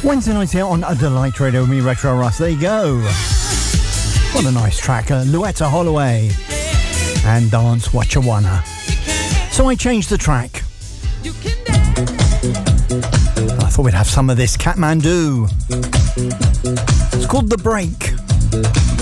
Wednesday night here on Delight Radio with me, Retro Russ. There you go. What a nice track. Luetta Holloway and Dance What You Wanna. So I changed the track. I thought we'd have some of this Kathmandu. It's called The Break.